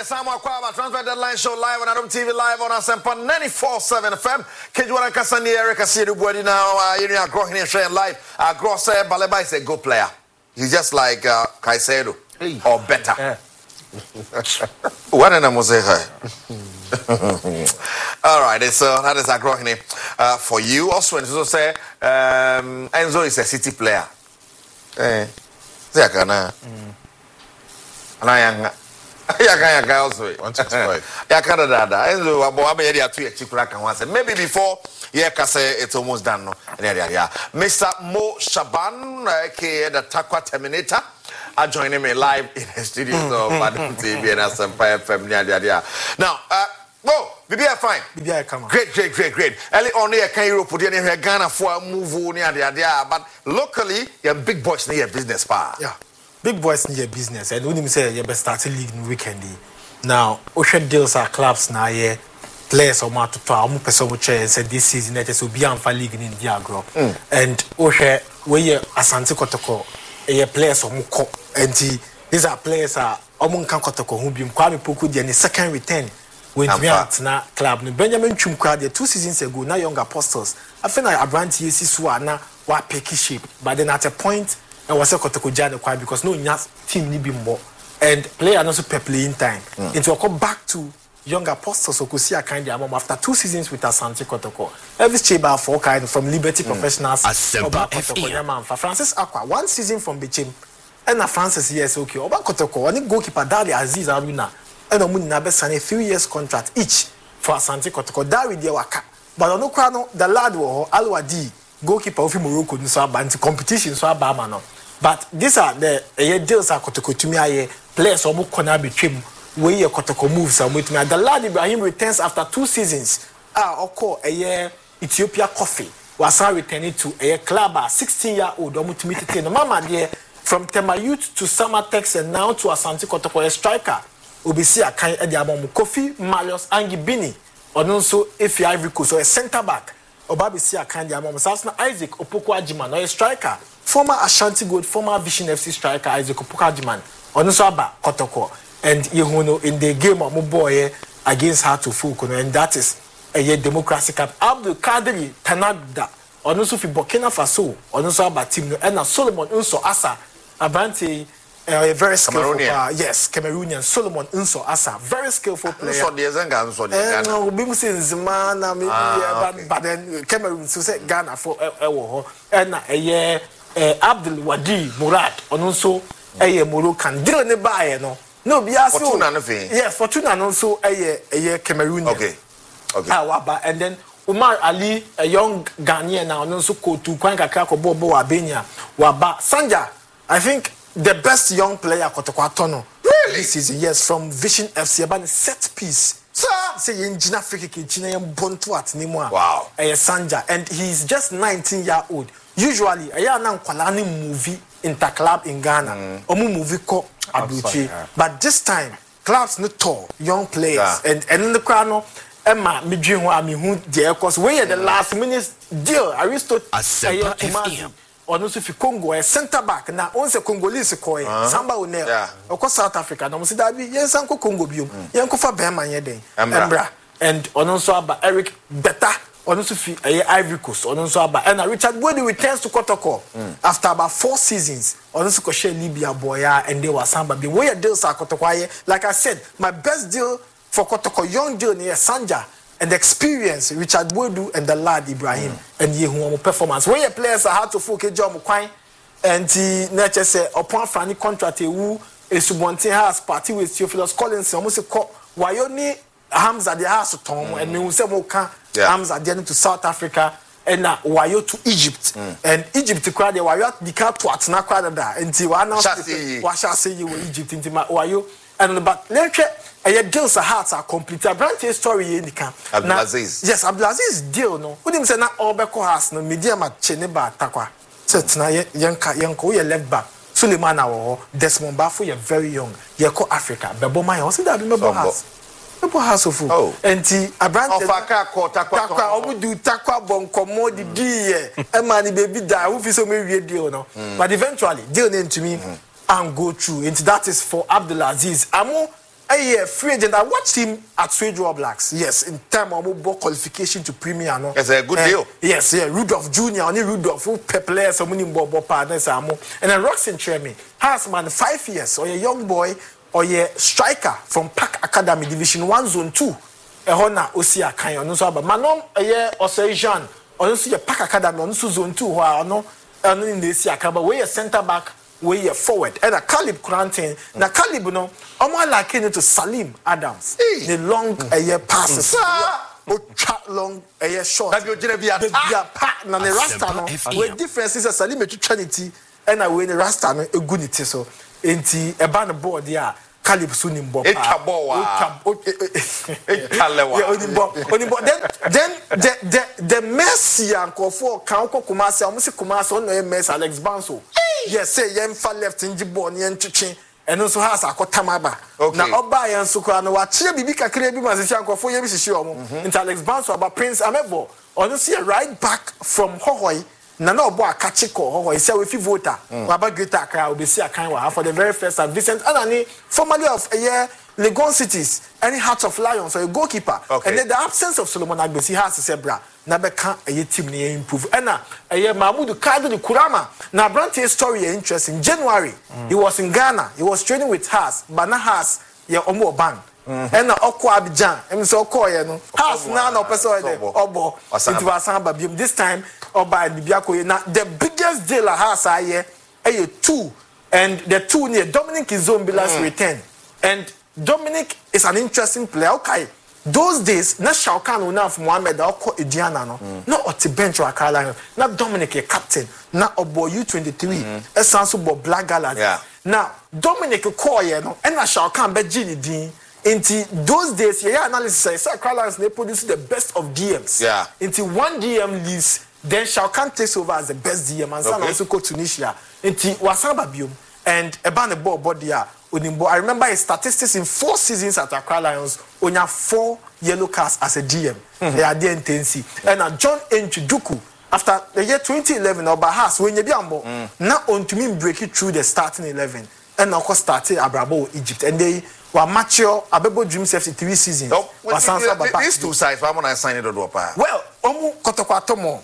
Samuel Kwaba, Transfer Deadline Show live on Adam TV, live on Asempa 94.7 FM. Kejuan Kasani Eric Asidu Body now, you know, growing in sharing live. Gross Baleba is a good player. He's just like Caicedo or better. What an amuse. All right, so that is a growing for you. Also, and so say Enzo is a City player. And I am. Also. Maybe before, it's almost done. Mr. Mo Shaban, aka the Takwa Terminator, are joining me live in the studios of Adam TV and Asempa FM. Now, BBI fine. BBI come on. Great. Early on here, can you put in here Ghana for a move but locally, you're big boys near business power. Yeah. Big boys need your business, and when you say you best start league in weekend. Now, ocean deals are clubs now, yeah. Players are more to far, more person chair said this season that will be on for league in Diagro. And ocean where you Asante Kotoko, a players or Muko, and these are players are Omunkan Kotoko who be Kwame Poku, the second return when we are na club. Benjamin Chumkwa, 2 seasons ago, now young apostles. I feel like Abranti Siswa now were pecky shape, but then at a point. And was a Kotoko Jana quite because no team need be more and player also playing time. It will come back to young apostles who could see a kind of after 2 seasons with Asante Kotoko. Every chamber for kind from Liberty Professionals for Francis Aqua 1 season from Bichim and a Francis yes okay. Oba Kotoko only goalkeeper Dali Aziz Aruna and a few years contract each for Asante Kotoko. That with the waka. But on no the lad war Alwadi goalkeeper of Morocco so about competition so about no. But these are the deals are Kotoko to me players or Mukona between where your Kotoko moves and with me. The lad Ibrahim returns after 2 seasons. Oko a year Ethiopia Coffee was returning to a club 16-year-old Omutimiti no mama dear from Tema Youth to Samatex and now to Asante Kotoko a striker. Obisi a kind of the Kofi Malios Angibini or also if you Ivory Coast or a centre back. Obabisi a kind of Sasna Isaac Opoko Ajiman or a striker. Former Ashanti Gold, former Vision FC striker Isaac Opokajiman, Onusaba Kotoko, and Yehuno in the game of Muboye against Hatufukuno, and that is a Democracy Cup. Abdul Kadri Tanagda, Onusufi Burkina Faso, Onusaba team, and Solomon Unso Asa, Abante, a very skillful yes, Cameroonian Solomon Unso Asa, very skillful player. No, but then Cameroon so say Ghana for and a year. Abdul Wadi Murad also a Moroccan didn't buy no be also yes Fortuna also a Cameroonian okay and then Umar Ali a young Ghanaian now also go to Kwanka Kako Bobo Abenya Waba Sanja I think the best young player Kotokwatono really this season yes from Vision FC about set piece say in Gina Africa China Bontu at Nimwa wow a Sanja and he's just 19-year-old. Usually, a young Kwalani movie interclub in Ghana, or movie called Abuchi. But this time, clubs not tall, young players, and the crown, Emma Mijin, I mean, who dear, because we had the last minute deal, Aristotle, or no, if you Congo, a centre back, now once a Congolese coin, Samba will never, of course, South Africa, no, see that be yes, Uncle Congo, Yanko for Bama, Embra, and also about Eric Beta. Onusufi Ivory Coast, Onusuaba, and Richard Wedi returns to Kotoko after about 4 seasons. Onusuko share Libya boya and they were Samba. The way deals are Kotoko, like I said, my best deal for Kotoko, young deal near Sanja and the experience Richard Wedi and the lad Ibrahim and Yehuamu performance. When your players are hard to focus, John Mukwai and the nature say upon Fanny contract who is Subonte has party with Theophilus Collins, almost a call Wayoni. Hamza the house Tom and me say Moka Hamza to South Africa and now Wayo to Egypt and Egypt crowd Wayo the cat to Atna Canada and what shall say you Egypt into my Wayo and but let's a deals hearts are complete a branch story in the camp. Abdulaziz yes Abdulaziz deal no who didn't say not all Beko has no medium at Cheneba Takwa so tonight Yanko your left back Suleiman or Desmond Bafu you're very young you're called Africa Beboma also that remember has House of food. And a brand of Takwa, do Takwa bon commodity dear, a money baby die, who is so maybe a deal no. But eventually, deal name to me and go through. And that is for Abdulaziz. Amo a free agent. I watched him at Swedro Blacks. Yes, in time of qualification to Premier. No, it's a good deal. Yes, yeah. Rudolph Jr. Only Rudolph who players so many partners and then Roxin Tremi has man 5 years or a young boy or a striker from Park Academy Division 1 Zone 2. A Hona Osia Kanyo no so but Manom a year or say Jean or see a Park Academy on Zone 2 who no in the Sia but we a centre back. We are forward and a Caleb Granting. Now Caleb, no, I'm more like to Salim Adams. The long a year passes, long a year short. Have you be a partner? The Rasta no. With differences, a Salim to Trinity and I win the Rasta no a good it so. Ain't a banner board yeah. Caleb Sunim Bob. Then the Messi and Kofo Kanko Kumasi, almost Kumasi on the mess Alex Banso. Yes, say Yemfa left in Jibon Yen Chichi and also has a Kotamaba. Now Oba and Sukrano, what Chibika Krebi Mazichanko for Yemisi into Alex Banso about Prince Amebo. Or you see a right back from Hohoi. Nano boy Kachiko, he said if you vote, Baba Greta will be see a kind for the very first time. Vincent Anani, formerly of a year Legon Cities, any Hearts of Lions or a goalkeeper. And then the absence of Solomon Agbesi has to say, bra, Nabeka a team near improve. And a year Mahmoud Kadu Kurama. Now Brante's story is interesting. January, he was in Ghana, he was training with Haas, but not Haas, yeah, Omo Ban. And Oko Abidjan, and so Koyano, Haas now, person, Obo, into Asamba. This time, Oba and Biako. Now, the biggest deal Haas I hear, 2, and the 2 near Dominic is Zombilas return. And Dominic is an interesting player. Okay, those days, not Shaukan enough Mohamed Oko Idiana, no, or to bench or Carolina, not Dominic, a captain, not Obo U23, a sensible Black Galaxy. Now, Dominic Koyano, and I shall come back Gini Dean. Into those days, yeah, analysis says Carolines they produce the best of DMs. Yeah. Into one DM leaves, then Shaukan takes over as the best DM and San also go to Tunisia. Into Wasaba Bium and Ebane Bo Bodia Unimbo. I remember his statistics in 4 seasons at Accra Lions, only 4 yellow cards as a DM. They are the intensi. And John Enchiduku, after the year 2011, or Bahas, when you be ambo, now on to me break it through the starting 11. And of course started Abrabo Egypt. And they were mature Abebo Dreams FC 3 seasons. These two sides, why won't I sign it or do? Well, Kotokwatomo,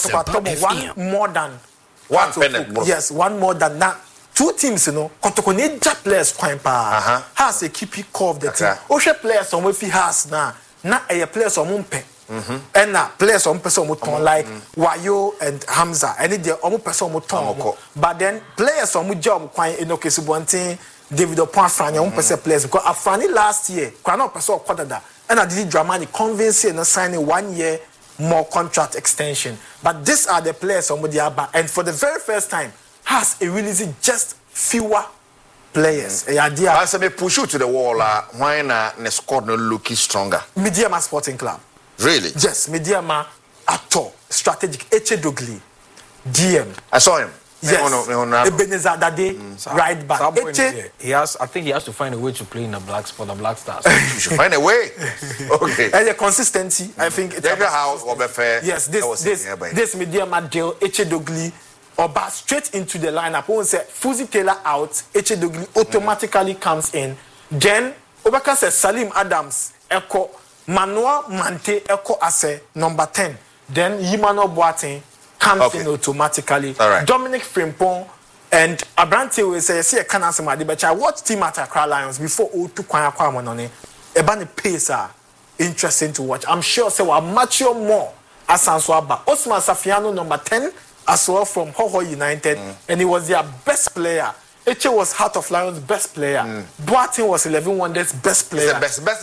one more than one penny. Yes, one more than that. 2 teams, you know, Kotokoneja players quite has a keepy core of the team. Osha players on if he has now, not a players on Mumpe. And now players on person muton like Wayo and Hamza, and they almost person muton. But then players on Mujam quite in okay, Subontin, David Opon Frani, on person players because Afrani last year, Quano person quarter, and I did dramatic convincing and signing 1 year more contract extension. But these are the players on Mudiaba, and for the very first time, has a releasing just fewer players. I said, me push you to the wall. Why not? The squad no looking stronger. Mediama Sporting Club. Really? Yes, Mediama Ato strategic Echedogli DM. I saw him. Yes. Ebenezer Dade, right back. He has. I think he has to find a way to play in the Black Sport, the Black Stars. You should find a way. Okay. And the consistency, I think. It's how fair. Yes, this Mediama deal Echedogli. Oba straight into the lineup. When say Fuzi Taylor out, Echedogli automatically comes in. Then Obaka says Salim Adams, Echo Manuel Mante, Echo Ase, number 10. Then Yimano Boateng comes in automatically. Right. Dominic Frimpong and Abrante will say, see a cancer, but I watched him at Accra Lions before O2 Kwanya Ebani pace are interesting to watch. I'm sure say we'll mature more as Sanswaba. Osman Safiano, number 10. As well from Hoho United, and he was their best player. Eche was Heart of Lions' best player. Boateng was 11 Wonders' best player. Best. Yes,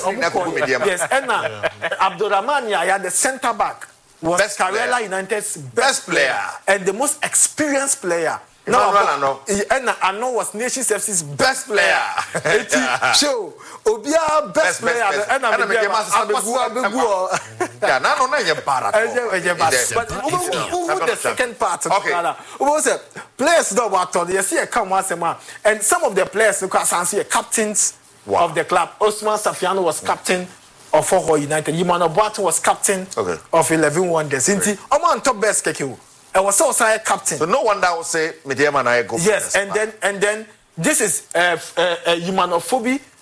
and Abdurrahman Yaya, the centre back, was Karela United's best player and the most experienced player. And I know was Nations FC's best player. Show Obia best player. And I'm the second part. Okay. Players don't want to. You see a come once a month, and some of the players because I see captains of the club. Osman Safiano was captain of Hoho United. Yimano Boateng was captain of 11 Wonders. Inti, I'm on top best keke. I was also a captain. So no wonder I would say Mediama and I go. Yes, and then this is Yimanophobia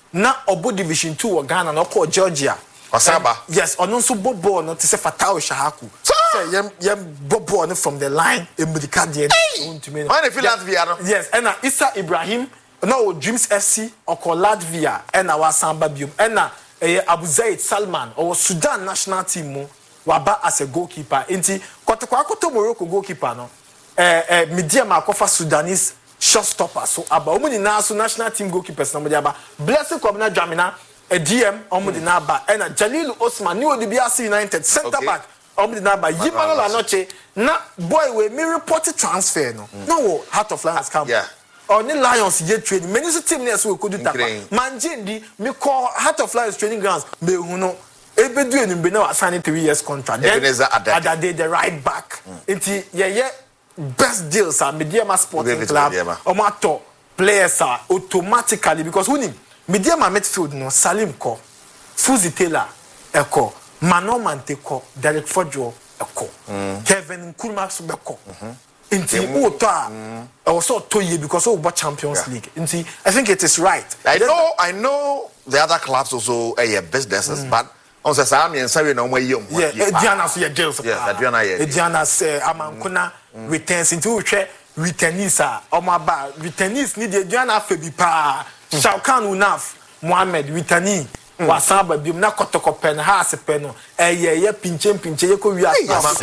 na obo division 2 wo Ghana na ko Georgia Osaba yes ono so bobo no te se Fatao Shahaku say yem bobo no from the line America there untimi no man feel Latvia no yes and Issa Ibrahim no Dreams FC oko Latvia and our Samba biom and Abu Zaid Salman or Sudan national team mo waba as a goalkeeper enti koto Morocco goalkeeper no media makofa Sudanese shot stopper so aba omo ni na so national team goalkeepers na mo aba Blessing Kwabena Dwamina a DM omo di na aba and Jalil Osman ni ODBRC United center back omo di na aba Yimano la noche na boy we me report transfer no Heart of Lions camp yeah only Lions ye training many team na so we could do tapa manjendi me call Heart of Lions training grounds me hu no ebedu enimbe na sign 3 years contract then Adade the right back enti ye best deals are Mediama Sporting Club omato players are automatically because who need Mediama midfield no Salim ko Fuzi Taylor eko Mano Mante ko Derek Fojo eko Kevin Nkrumah so beko inti o to a also to ye because of Champions League inti I think it is right I know the other clubs also businesses but on se sa me nsa we na o mayom Diana so ye deals yes Diana ye Diana say amankuna returns into hwe returnees a omaba returnees ni de Diana afa bi pa Shaukan Unaf Mohammed returnee wasaba bi na kotoko pen ha se pen no ye pinche ye ko wi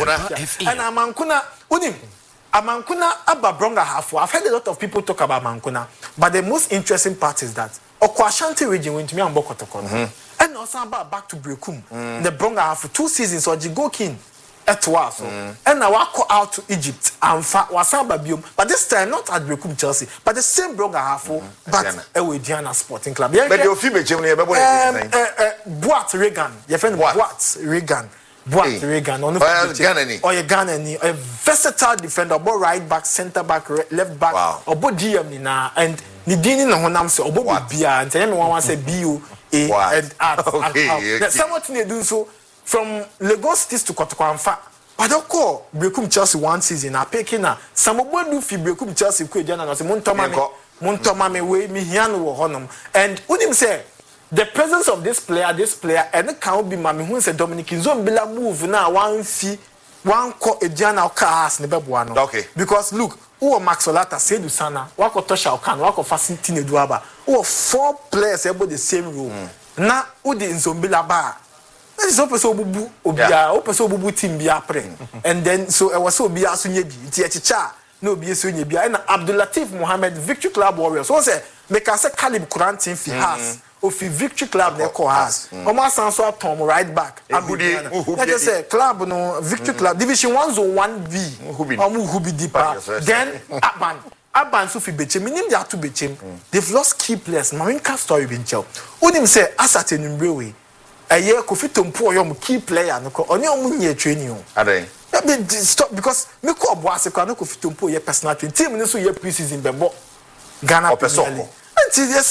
and amankuna unim amankuna ababronga half I've heard a lot of people talk about amankuna but the most interesting part is that Okwashanti region went to me and Bokotoko and also about back to Brekum the Bronga half 2 seasons or Jigokin etwa and now I go out to Egypt and wasaba biom but this time not at Brekum Chelsea but the same Bronga half but Diana Sporting Club but the Ofibe Germany Boat Regan your friend Boat Regan on the Ghana a versatile defender both right back center back left back or both DM ni na and ni dini na honam se obo bia and tell me one say BU and art somewhat they do so from Lagos City to Kotoko but I call Brekum Chelsea 1 season I picking na some obo fi Brekum Chelsea ko Diana na say montoma me we mi hian wo honum and unim say the presence of this player and it can be mami who say Dominic Nzombila move now one call Ediana cars ne beboa no okay because look who Max Olata Seydou Sana wako Tosha Okan wako Fasintine Duaba who 4 players about the same role na who the Nzombila ba that is open so bubu obia open so bubu team bia pre and then so it was so bia so nye bi nti echicha no bia so nye bia na Abdulatif Mohammed Victory Club Warriors so say make us say Calib Quran team fi has of Victory Club ne ko has omo sanso atom right back let us say club no Victory Club division 1 zone 1B omo hubi deeper then Aban so fi bechem nim dia to bechem they've lost key players Marinka story bin chel onim say asate numbre we eye Kofi Tompo oyom key player no ko oni omo nye training o aden stop because me ko oboase kwa no Kofi Tompo ye personal training team no so ye pre-season bebo Ghana Premier until yes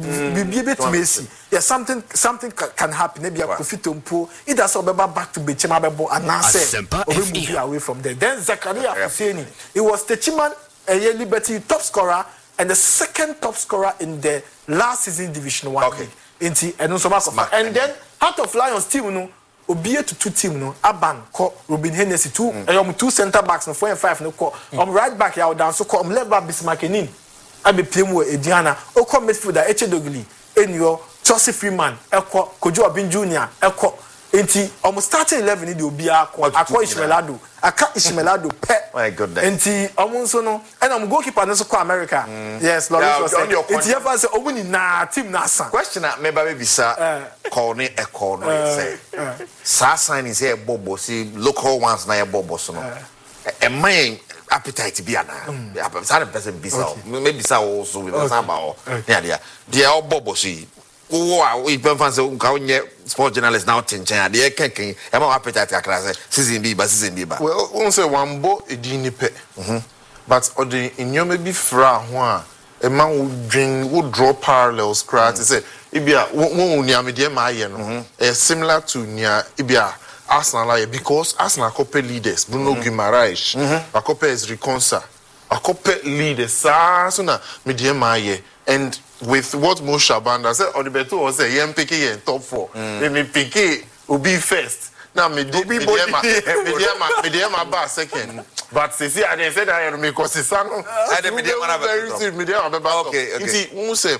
bit Messi yes something can happen maybe Kofi Tompo it does back to Bechema bebo and now say move away from there then Zakaria Husseini he was Techiman Liberty top scorer and the second top scorer in the last season Division 1 league and then Heart of Lions team no obie to 2 team no Aban ko Robin Hennessy 2 center backs no 4 and 5 no ko right back ya down so ko left back Bismarckenin abi play mo Ediana oko midfielder Echedogli enyo Chelsea Freeman eko Kojo Obin Junior eko enti almost starting 11 ni de obi akọ Ishmaelado aka Ishmaelado pe my goodness enti omunso no and goalkeeper no so ko America yes Lawrence was enti ever say omuni na team na san question me ba be bisa call ne echo no say sa sign is here bobo see local ones na bobo so no e man appetite bi ana appetite person bisa maybe sa also with samba o dia dia bobo see we been fancy nka onye sport journalist now tinchen de kenken e ma appetite akra say season bi ba well won say one bo edini pe but odi inyome bi fra ho a e ma wo dwen wo draw parallels craft say ibia won uni amede ma aye no similar to nia ibia Arsenal because Arsenal couple leaders Bruno Guimaraes a couple is Reconsa a couple leaders so na media ma ye And with what Mo Shabanda said, Odibeto was a young picky in top 4. Then me picky will be first. Now me do be my bar second. But see, I didn't say that I make because it's very soon. Okay. You see, we say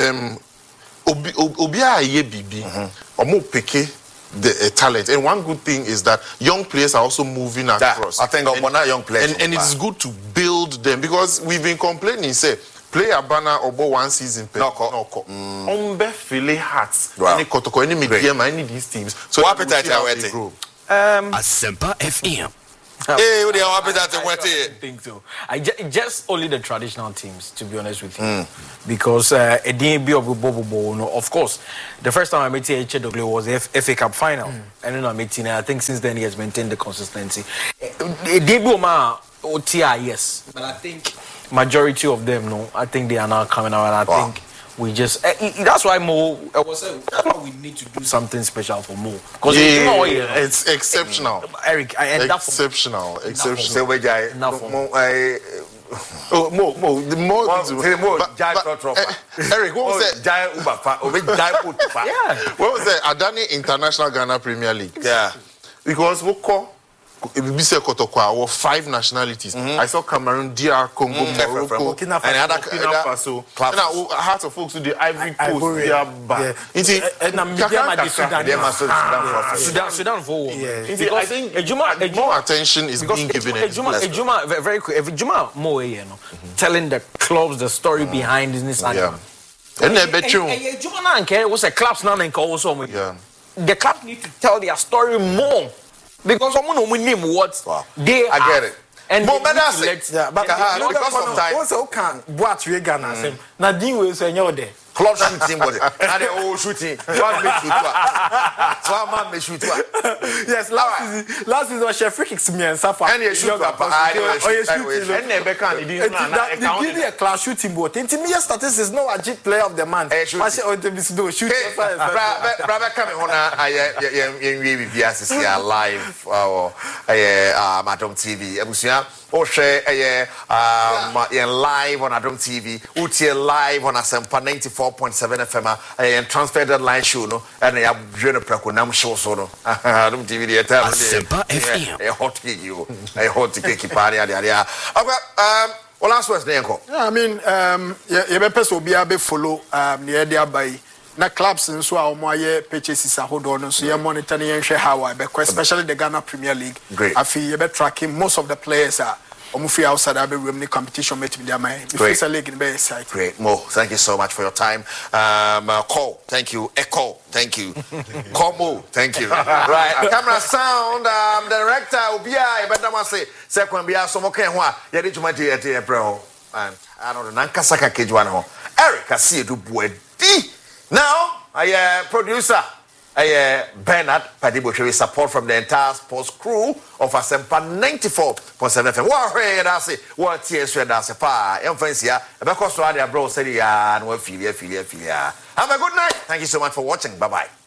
Obia ye bibi, or more picky the talent. And one good thing is that young players are also moving across. I think young players, and it is good to build them because we've been complaining. Say player banner about 1 season. No. Ombe file hearts. Any kotoko, any media, any these teams. So what appetite are we grow? Asempa FM. Hey, what do you appetite? I think so. Just only the traditional teams, to be honest with you, because of course, the first time I met Echedoglu was the FA Cup final, and then I met him. I think since then he has maintained the consistency. Yes, but I think majority of them, no, I think they are now coming out. And I think we just that's why Mo. That's why we need to do something special for Mo because it's exceptional. Eric, exceptional. Mo, the more Eric, what was that? What was that? Adani International Ghana Premier League. Yeah, because we call. Or 5 nationalities. I saw Cameroon, DR, Congo, Morocco, Burkina Faso. And heart of folks to the Ivory Coast. Sudan for I think more attention is being given. Very quick. Ejuma Moe, telling the clubs the story behind this. And the clubs now the clubs need to tell their story more. Because someone who name what they I get it. And but because of time. Also can what we Ghana say. Na din we say nyode. Club shooting body. Na the all shooting. One me shoot. One man me shoot. Yes, last season was free kicks me and Safa. And you shoot papa. And never can it is a class shooting boat. Intimate status is no agit player of the month. I say oh to be do shoot. Brother come on we BSC live Madam TV. Ebusia o share live on Adom TV. Utie live on Asempa 94.7 FM and transfer deadline show no and I have joined a preconam show so no Adom TV the time Asempa FM a hot cake party area. Okay, well last words Nenko. I mean you be person obi a be follow near there by na clubs nso a omo aye purchases ahodo no so you monitor na yenhwe how I be especially the Ghana Premier League. Afi you be tracking most of the players are free outside every room the competition met with their mind. Great. League in very exciting. Great. Mo, thank you so much for your time. Call, thank you. Echo, thank you. Call Mo, thank you. Right. Camera sound, director Obia, Ebedama say when be so okay hwa ye de juma de April. And I don't know Nankasaka Kejwan ho. Eric I see do boedi. Now, producer Bernard Padibo support from the entire sports crew of Asempa 94.7 FM. What tears that's a pa. Emphasia, because so bro said, yeah, and we feel. Have a good night. Thank you so much for watching. Bye bye.